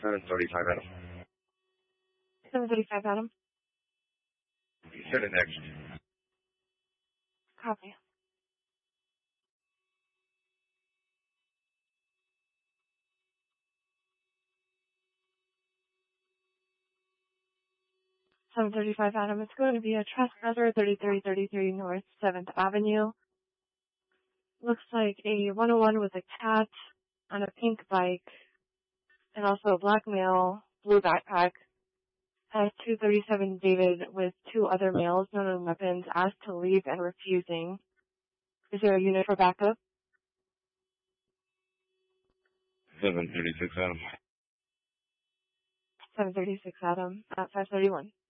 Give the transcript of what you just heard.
735 Adam. 735 Adam. Send it next. Copy. $735 Adam. It's going to be a trespasser, 3333 North 7th Avenue. Looks like a 101 with a cat on a pink bike and also a black male, blue backpack. Has 237 David with two other males, none on weapons, asked to leave and refusing. Is there a unit for backup? 736 Adam. 736 Adam at 531.